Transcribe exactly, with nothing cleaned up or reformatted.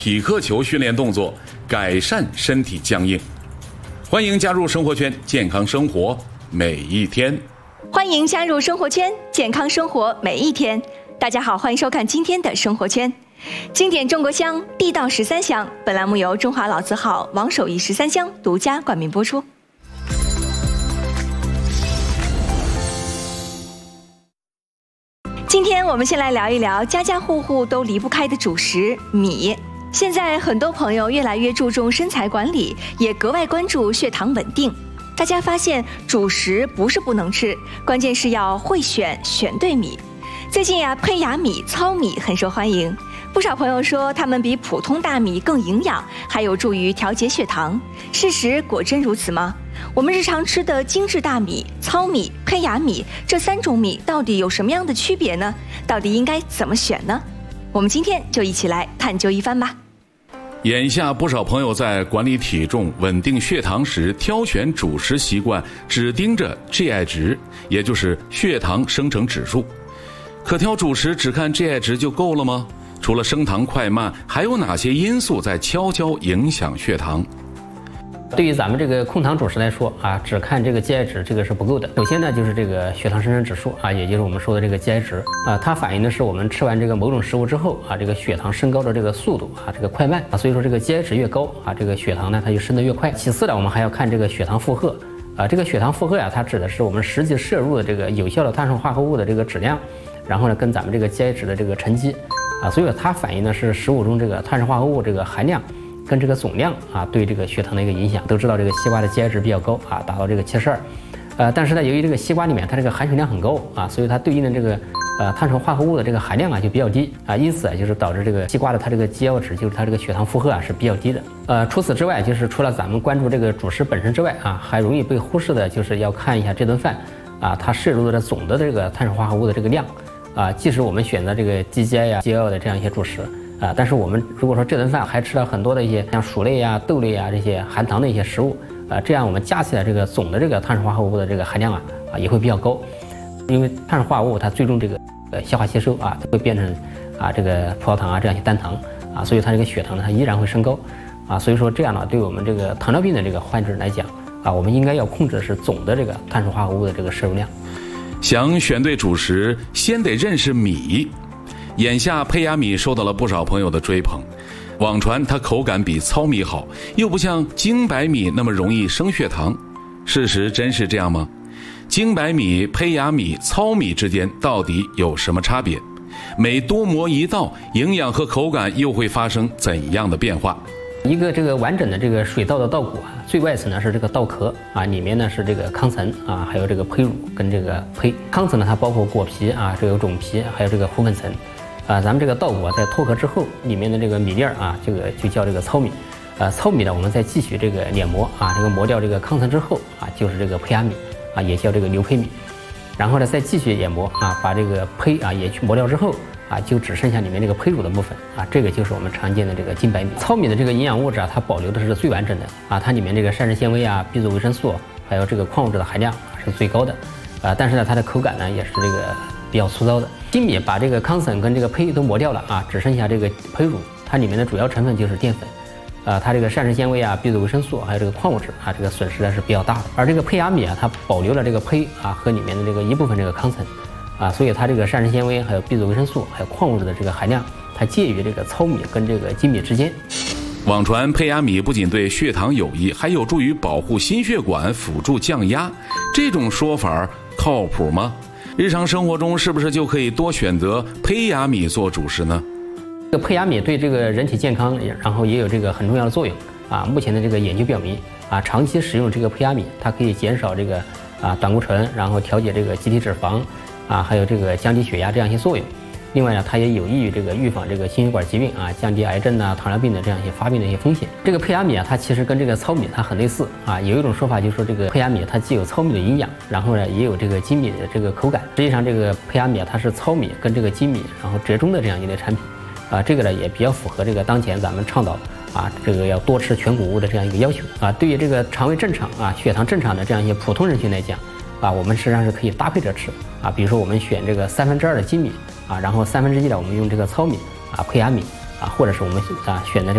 匹克球训练动作，改善身体僵硬。欢迎加入生活圈，健康生活每一天。 欢迎加入生活圈，健康生活每一天。大家好，欢迎收看今天的生活圈。经典中国香，地道十三香。本栏目由中华老字号王守义十三香独家冠名播出。今天我们先来聊一聊家家户户都离不开的主食米。现在很多朋友越来越注重身材管理，也格外关注血糖稳定。大家发现主食不是不能吃，关键是要会选，选对米。最近呀，胚芽米、糙米很受欢迎，不少朋友说它们比普通大米更营养，还有助于调节血糖。事实果真如此吗？我们日常吃的精致大米、糙米、胚芽米这三种米到底有什么样的区别呢？到底应该怎么选呢？我们今天就一起来探究一番吧。 眼下不少朋友在管理体重、稳定血糖时，挑选主食习惯只盯着 G I 值，也就是血糖生成指数。可挑主食只看 G I 值就够了吗？除了升糖快慢，还有哪些因素在悄悄影响血糖？ 对于咱们这个控糖主食来说啊，只看这个 G I 值，这个是不够的。首先呢，就是这个血糖生成指数啊，也就是我们说的这个 G I 值啊，它反映的是我们吃完这个某种食物之后啊，这个血糖升高的这个速度啊，这个快慢啊。所以说这个 G I 值越高啊，这个血糖呢它就升得越快。其次呢，我们还要看这个血糖负荷啊，这个血糖负荷呀，它指的是我们实际摄入的这个有效的碳水化合物的这个质量，然后呢跟咱们这个 G I 值的这个乘积啊，所以说它反映的是食物中这个碳水化合物这个含量跟这个总量啊，对这个血糖的一个影响。都知道这个西瓜的 G I 值比较高啊，达到这个七十二，呃，但是呢，由于这个西瓜里面它这个含水量很高啊，所以它对应的这个呃碳水化合物的这个含量啊就比较低啊，因此啊就是导致这个西瓜的它这个 G I 值，就是它这个血糖负荷啊是比较低的。呃，除此之外，就是除了咱们关注这个主食本身之外啊，还容易被忽视的就是要看一下这顿饭啊，它摄入的总的这个碳水化合物的这个量啊，即使我们选择这个 G I 呀、G L 的这样一些主食。啊，但是我们如果说这顿饭还吃了很多的一些像薯类呀、豆类呀这些含糖的一些食物，啊，这样我们加起来这个总的这个碳水化合物的这个含量啊啊也会比较高，因为碳水化合物它最终这个呃消化吸收啊，它会变成啊这个葡萄糖啊这样一些单糖啊，所以它这个血糖呢它依然会升高啊，所以说这样呢对我们这个糖尿病的这个患者来讲啊，我们应该要控制的是总的这个碳水化合物的这个摄入量。 想选对主食，先得认识米。眼下胚芽米受到了不少朋友的追捧，网传它口感比糙米好，又不像精白米那么容易升血糖。事实真是这样吗？精白米、胚芽米、糙米之间到底有什么差别？每多磨一道，营养和口感又会发生怎样的变化？ 一个这个完整的这个水稻的稻谷啊，最外层呢是这个稻壳啊，里面呢是这个糠层啊，还有这个胚乳跟这个胚。糠层呢它包括果皮啊，这个种皮，还有这个糊粉层。啊，咱们这个稻谷啊，在脱壳之后，里面的这个米粒儿啊，这个就叫这个糙米。呃，糙米呢，我们再继续这个碾磨啊，这个磨掉这个糠层之后啊，就是这个胚芽米啊，也叫这个牛胚米。然后呢，再继续研磨啊，把这个胚啊也去磨掉之后啊，就只剩下里面这个胚乳的部分啊，这个就是我们常见的这个精白米。糙米的这个营养物质啊，它保留的是最完整的啊，它里面这个膳食纤维啊、B族维生素还有这个矿物质的含量是最高的啊，但是呢，它的口感呢也是这个比较粗糙的。精米把这个糠层跟这个胚都磨掉了啊，只剩下这个胚乳，它里面的主要成分就是淀粉，啊，它这个膳食纤维啊、B族维生素还有这个矿物质啊，这个损失呢是比较大的。而这个胚芽米啊，它保留了这个胚啊和里面的这个一部分这个糠层，啊，所以它这个膳食纤维还有 B族维生素还有矿物质的这个含量，它介于这个糙米跟这个精米之间。 网传胚芽米不仅对血糖有益，还有助于保护心血管，辅助降压，这种说法靠谱吗？日常生活中是不是就可以多选择胚芽米做主食呢？ 这个胚芽米对这个人体健康，然后也有这个很重要的作用啊。目前的这个研究表明啊，长期食用这个胚芽米，它可以减少这个啊胆固醇，然后调节这个机体脂肪啊，还有这个降低血压这样一些作用。另外呢，它也有益于这个预防这个心血管疾病啊，降低癌症啊、糖尿病的这样一些发病的一些风险。这个胚芽米啊，它其实跟这个糙米它很类似啊。有一种说法就是说，这个胚芽米它既有糙米的营养，然后呢也有这个精米的这个口感。实际上，这个胚芽米啊，它是糙米跟这个精米然后折中的这样一类产品啊。这个呢也比较符合这个当前咱们倡导啊这个要多吃全谷物的这样一个要求啊。对于这个肠胃正常啊、血糖正常的这样一些普通人群来讲啊，我们实际上是可以搭配着吃啊。比如说我们选这个三分之二的精米。啊，然后三分之一的我们用这个糙米啊、胚芽米啊，或者是我们啊选的这个。